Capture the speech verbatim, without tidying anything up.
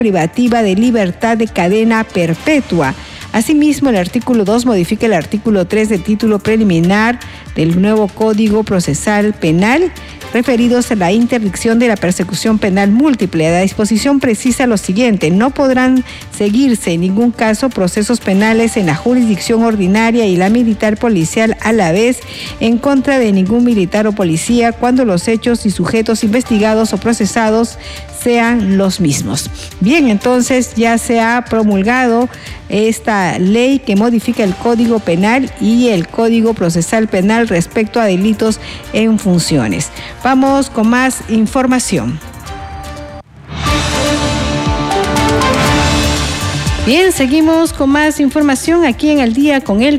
privativa de libertad de cadena perpetua. Asimismo, el artículo dos modifica el artículo tres del título preliminar del nuevo Código Procesal Penal, referidos a la interdicción de la persecución penal múltiple. La disposición precisa lo siguiente: no podrán seguirse en ningún caso procesos penales en la jurisdicción ordinaria y la militar policial a la vez en contra de ningún militar o policía cuando los hechos y sujetos investigados o procesados sean los mismos. Bien, entonces ya se ha promulgado esta ley que modifica el Código Penal y el Código Procesal Penal respecto a delitos en funciones. Vamos con más información. Bien, seguimos con más información aquí en Al Día con el